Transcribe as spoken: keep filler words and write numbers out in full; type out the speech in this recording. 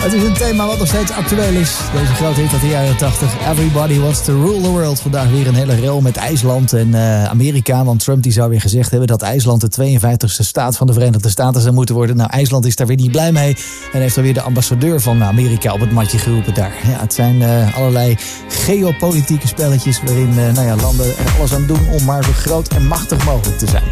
Het is een thema wat nog steeds actueel is. Deze grote hit uit de jaren tachtig. Everybody wants to rule the world. Vandaag weer een hele rel met IJsland en uh, Amerika. Want Trump die zou weer gezegd hebben dat IJsland de tweeënvijftigste staat van de Verenigde Staten zou moeten worden. Nou, IJsland is daar weer niet blij mee. En heeft alweer de ambassadeur van Amerika op het matje geroepen daar. Ja, het zijn uh, allerlei geopolitieke spelletjes waarin uh, nou ja, landen er alles aan doen om maar zo groot en machtig mogelijk te zijn.